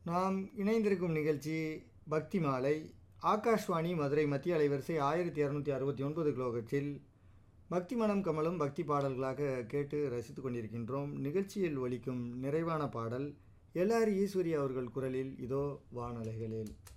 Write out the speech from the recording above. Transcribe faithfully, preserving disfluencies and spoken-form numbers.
நாம் இணைந்திருக்கும் நிகழ்ச்சி பக்தி மாலை. ஆகாஷ்வாணி மதுரை மத்திய அலைவரிசை ஆயிரத்தி இரநூத்தி அறுபத்தி ஒன்பது கிலோகட்சில் பக்தி மனம் கமலும் பக்தி பாடல்களாக கேட்டு ரசித்து கொண்டிருக்கின்றோம். நிகழ்ச்சியில் ஒலிக்கும் நிறைவான பாடல் எல்ஆர் ஈஸ்வரி அவர்கள் குரலில் இதோ வானலைகளில்.